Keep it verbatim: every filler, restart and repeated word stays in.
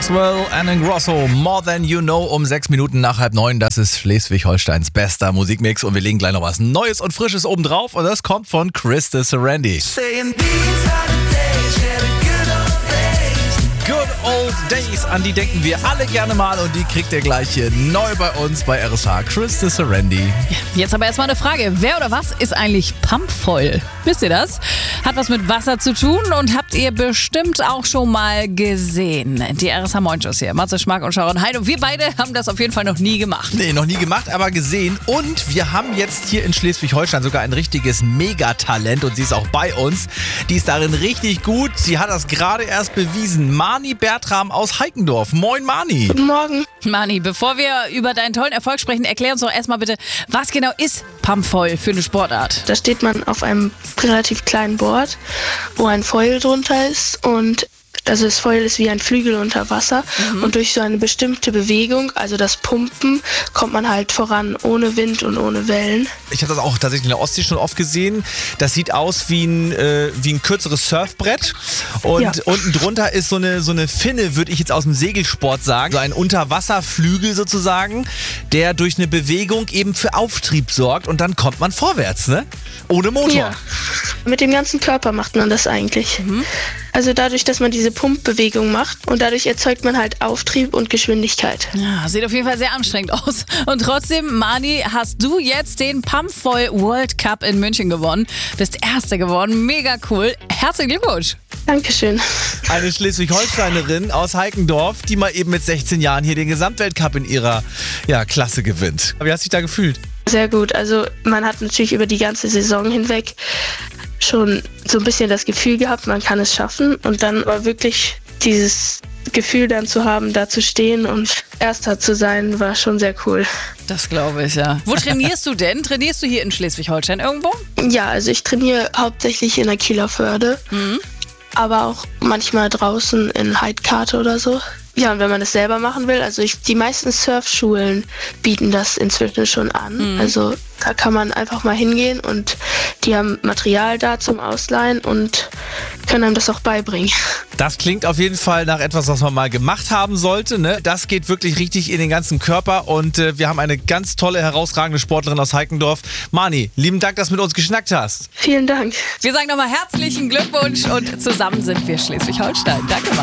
Maxwell and Ingrosso, More Than You Know, um sechs Minuten nach halb neun. Das ist Schleswig-Holsteins bester Musikmix und wir legen gleich noch was Neues und Frisches oben drauf und das kommt von Chris de Serendy. Good Old Days, an die denken wir alle gerne mal und die kriegt ihr gleich hier neu bei uns bei R S H. Chris de Serendy. Jetzt aber erstmal eine Frage. Wer oder was ist eigentlich pumpvoll? Wisst ihr das? Hat was mit Wasser zu tun und habt ihr bestimmt auch schon mal gesehen. Die R S H Moin-Shows hier. Matze, Schmack und Sharon Heide. Und wir beide haben das auf jeden Fall noch nie gemacht. Nee, noch nie gemacht, aber gesehen. Und wir haben jetzt hier in Schleswig-Holstein sogar ein richtiges Megatalent und sie ist auch bei uns. Die ist darin richtig gut. Sie hat das gerade erst bewiesen. Mani Bertram aus Heikendorf. Moin Mani. Guten Morgen. Mani, bevor wir über deinen tollen Erfolg sprechen, erklär uns doch erstmal bitte, was genau ist pumpvoll für eine Sportart? Da steht man auf einem relativ kleinen Board, wo ein Foil drunter ist und also das Foil ist wie ein Flügel unter Wasser mhm. und durch so eine bestimmte Bewegung, also das Pumpen, kommt man halt voran, ohne Wind und ohne Wellen. Ich habe das auch tatsächlich in der Ostsee schon oft gesehen. Das sieht aus wie ein, äh, wie ein kürzeres Surfbrett und ja. unten drunter ist so eine, so eine Finne, würde ich jetzt aus dem Segelsport sagen, so ein Unterwasserflügel sozusagen, der durch eine Bewegung eben für Auftrieb sorgt und dann kommt man vorwärts, ne? Ohne Motor. Ja, mit dem ganzen Körper macht man das eigentlich. Mhm. Also dadurch, dass man diese Pumpbewegung macht und dadurch erzeugt man halt Auftrieb und Geschwindigkeit. Ja, sieht auf jeden Fall sehr anstrengend aus. Und trotzdem, Mani, hast du jetzt den Pumpvoll World Cup in München gewonnen. Bist Erste geworden. Mega cool. Herzlichen Glückwunsch. Dankeschön. Eine Schleswig-Holsteinerin aus Heikendorf, die mal eben mit sechzehn Jahren hier den Gesamtweltcup in ihrer ja, Klasse gewinnt. Wie hast du dich da gefühlt? Sehr gut. Also man hat natürlich über die ganze Saison hinweg schon so ein bisschen das Gefühl gehabt, man kann es schaffen und dann war wirklich dieses Gefühl dann zu haben, da zu stehen und Erster zu sein, war schon sehr cool. Das glaube ich, ja. Wo trainierst du denn? Trainierst du hier in Schleswig-Holstein irgendwo? Ja, also ich trainiere hauptsächlich in der Kieler Förde, mhm. aber auch manchmal draußen in Heidkarte oder so. Ja, und wenn man das selber machen will, also ich, die meisten Surfschulen bieten das inzwischen schon an. Mhm. Also da kann man einfach mal hingehen und die haben Material da zum Ausleihen und können einem das auch beibringen. Das klingt auf jeden Fall nach etwas, was man mal gemacht haben sollte, ne? Das geht wirklich richtig in den ganzen Körper und äh, wir haben eine ganz tolle, herausragende Sportlerin aus Heikendorf. Mani, lieben Dank, dass du mit uns geschnackt hast. Vielen Dank. Wir sagen nochmal herzlichen Glückwunsch und zusammen sind wir Schleswig-Holstein. Danke, Mani.